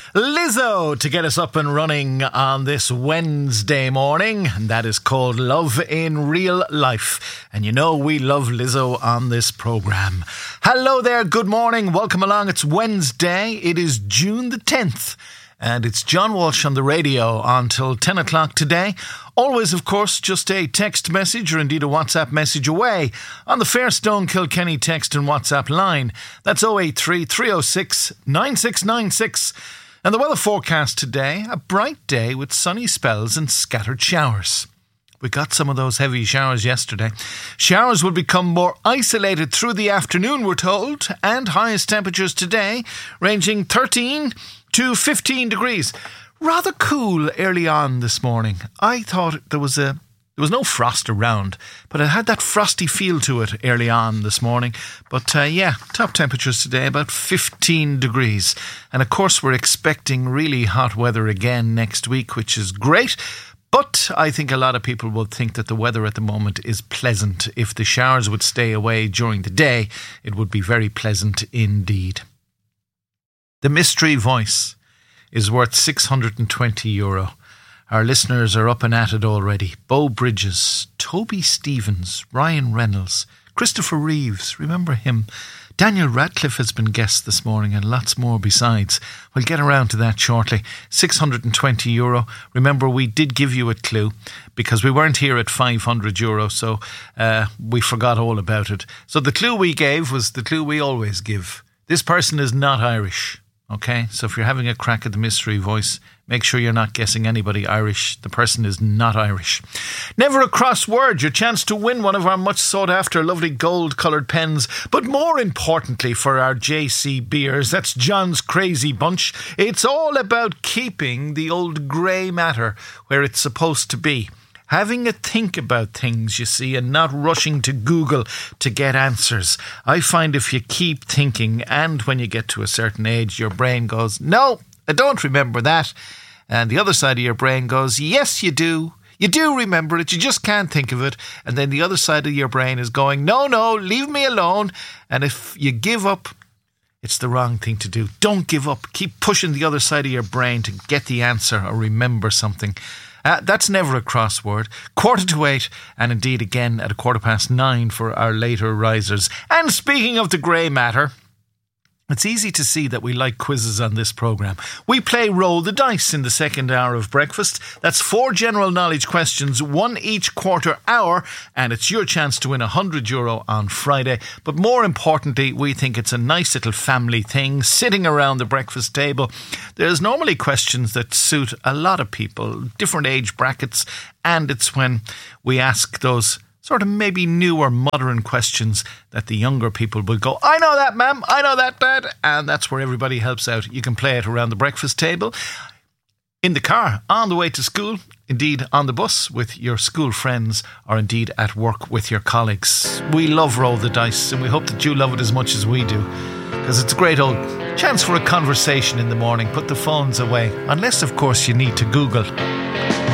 Lizzo to get us up and running on this Wednesday morning, and that is called Love in Real Life. And you know we love Lizzo on this programme. Hello there, good morning, welcome along. It's Wednesday, it is June the 10th. And it's John Walsh on the radio until 10 o'clock today. Always, of course, just a text message or indeed a WhatsApp message away on the Fairstone Kilkenny text and WhatsApp line. That's 083 306 9696. And the weather forecast today, a bright day with sunny spells and scattered showers. We got some of those heavy showers yesterday. Showers will become more isolated through the afternoon, we're told, and highest temperatures today ranging 13 to 15 degrees. Rather cool early on this morning. I thought there was no frost around, but it had that frosty feel to it early on this morning. But top temperatures today about 15 degrees. And of course we're expecting really hot weather again next week, which is great. But I think a lot of people will think that the weather at the moment is pleasant. If the showers would stay away during the day, it would be very pleasant indeed. The mystery voice is worth €620. Our listeners are up and at it already. Beau Bridges, Toby Stevens, Ryan Reynolds, Christopher Reeves, remember him? Daniel Radcliffe has been guest this morning and lots more besides. We'll get around to that shortly. €620. Remember, we did give you a clue because we weren't here at €500, so we forgot all about it. So the clue we gave was the clue we always give. This person is not Irish. Okay, so if you're having a crack at the mystery voice, make sure you're not guessing anybody Irish. The person is not Irish. Never a crossword, your chance to win one of our much sought after lovely gold coloured pens. But more importantly for our JC beers, that's John's Crazy Bunch. It's all about keeping the old grey matter where it's supposed to be. Having a think about things, you see, and not rushing to Google to get answers. I find if you keep thinking, and when you get to a certain age, your brain goes, no, I don't remember that. And the other side of your brain goes, yes, you do. You do remember it, you just can't think of it. And then the other side of your brain is going, no, leave me alone. And if you give up, it's the wrong thing to do. Don't give up. Keep pushing the other side of your brain to get the answer or remember something. That's never a crossword. 7:45, and indeed again at 9:15 for our later risers. And speaking of the grey matter, it's easy to see that we like quizzes on this programme. We play Roll the Dice in the second hour of breakfast. That's 4 general knowledge questions, 1 each quarter hour, and it's your chance to win €100 on Friday. But more importantly, we think it's a nice little family thing, sitting around the breakfast table. There's normally questions that suit a lot of people, different age brackets, and it's when we ask those sort of maybe new or modern questions that the younger people will go, I know that, ma'am, I know that, dad, and that's where everybody helps out. You can play it around the breakfast table, in the car, on the way to school, indeed on the bus with your school friends, or indeed at work with your colleagues. We love Roll the Dice, and we hope that you love it as much as we do, because it's a great old chance for a conversation in the morning. Put the phones away, unless of course you need to Google.